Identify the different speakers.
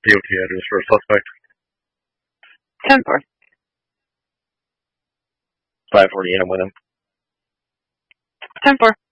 Speaker 1: DOT address for a suspect.
Speaker 2: 10-4.
Speaker 3: 548, I'm with him.
Speaker 2: 10-4.